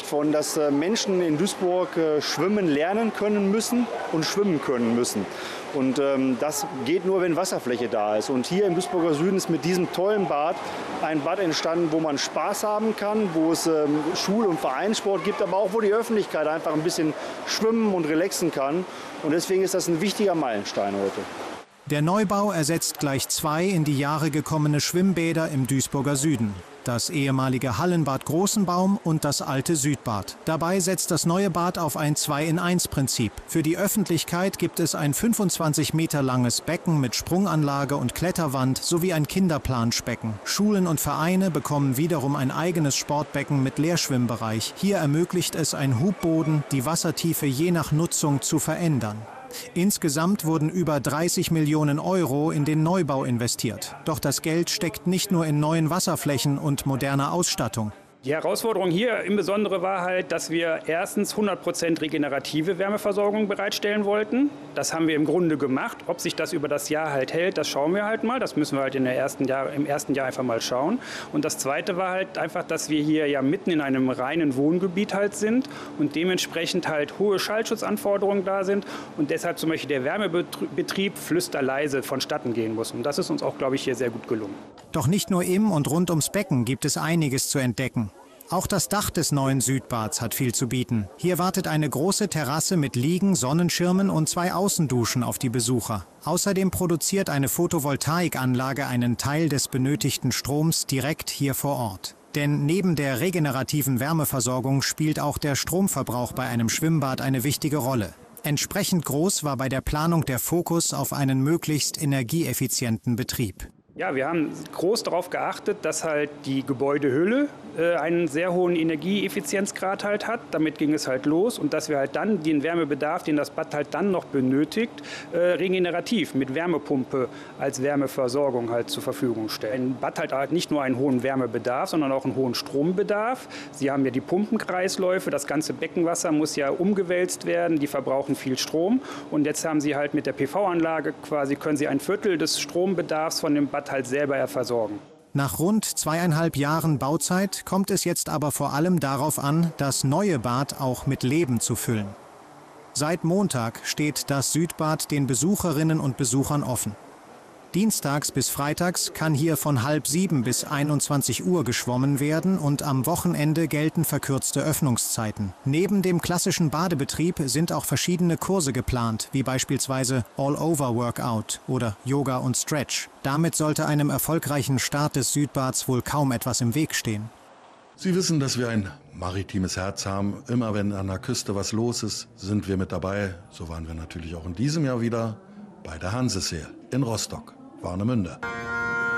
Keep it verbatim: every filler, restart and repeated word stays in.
spricht von, dass Menschen in Duisburg schwimmen lernen können müssen und schwimmen können müssen. Und ähm, das geht nur, wenn Wasserfläche da ist. Und hier im Duisburger Süden ist mit diesem tollen Bad ein Bad entstanden, wo man Spaß haben kann, wo es ähm, Schul- und Vereinssport gibt, aber auch wo die Öffentlichkeit einfach ein bisschen schwimmen und relaxen kann. Und deswegen ist das ein wichtiger Meilenstein heute. Der Neubau ersetzt gleich zwei in die Jahre gekommene Schwimmbäder im Duisburger Süden. Das ehemalige Hallenbad Großenbaum und das alte Südbad. Dabei setzt das neue Bad auf ein zwei in eins Prinzip. Für die Öffentlichkeit gibt es ein fünfundzwanzig Meter langes Becken mit Sprunganlage und Kletterwand sowie ein Kinderplanschbecken. Schulen und Vereine bekommen wiederum ein eigenes Sportbecken mit Leerschwimmbereich. Hier ermöglicht es ein Hubboden, die Wassertiefe je nach Nutzung zu verändern. Insgesamt wurden über dreißig Millionen Euro in den Neubau investiert. Doch das Geld steckt nicht nur in neuen Wasserflächen und moderner Ausstattung. Die Herausforderung hier im Besonderen war halt, dass wir erstens hundert Prozent regenerative Wärmeversorgung bereitstellen wollten. Das haben wir im Grunde gemacht. Ob sich das über das Jahr halt hält, das schauen wir halt mal. Das müssen wir halt in der ersten Jahr, im ersten Jahr einfach mal schauen. Und das Zweite war halt einfach, dass wir hier ja mitten in einem reinen Wohngebiet halt sind und dementsprechend halt hohe Schallschutzanforderungen da sind und deshalb zum Beispiel der Wärmebetrieb flüsterleise vonstatten gehen muss. Und das ist uns auch, glaube ich, hier sehr gut gelungen. Doch nicht nur im und rund ums Becken gibt es einiges zu entdecken. Auch das Dach des neuen Südbads hat viel zu bieten. Hier wartet eine große Terrasse mit Liegen, Sonnenschirmen und zwei Außenduschen auf die Besucher. Außerdem produziert eine Photovoltaikanlage einen Teil des benötigten Stroms direkt hier vor Ort. Denn neben der regenerativen Wärmeversorgung spielt auch der Stromverbrauch bei einem Schwimmbad eine wichtige Rolle. Entsprechend groß war bei der Planung der Fokus auf einen möglichst energieeffizienten Betrieb. Ja, wir haben groß darauf geachtet, dass halt die Gebäudehülle äh, einen sehr hohen Energieeffizienzgrad halt hat. Damit ging es halt los und dass wir halt dann den Wärmebedarf, den das Bad halt dann noch benötigt, äh, regenerativ mit Wärmepumpe als Wärmeversorgung halt zur Verfügung stellen. Ein Bad hat halt nicht nur einen hohen Wärmebedarf, sondern auch einen hohen Strombedarf. Sie haben ja die Pumpenkreisläufe, das ganze Beckenwasser muss ja umgewälzt werden, die verbrauchen viel Strom und jetzt haben Sie halt mit der P V-Anlage quasi, können Sie ein Viertel des Strombedarfs von dem Bad halt selber versorgen. Nach rund zweieinhalb Jahren Bauzeit kommt es jetzt aber vor allem darauf an, das neue Bad auch mit Leben zu füllen. Seit Montag steht das Südbad den Besucherinnen und Besuchern offen. Dienstags bis freitags kann hier von halb sieben bis einundzwanzig Uhr geschwommen werden und am Wochenende gelten verkürzte Öffnungszeiten. Neben dem klassischen Badebetrieb sind auch verschiedene Kurse geplant, wie beispielsweise All-Over-Workout oder Yoga und Stretch. Damit sollte einem erfolgreichen Start des Südbads wohl kaum etwas im Weg stehen. Sie wissen, dass wir ein maritimes Herz haben. Immer wenn an der Küste was los ist, sind wir mit dabei. So waren wir natürlich auch in diesem Jahr wieder bei der Hanseseel in Rostock, Warnemünde.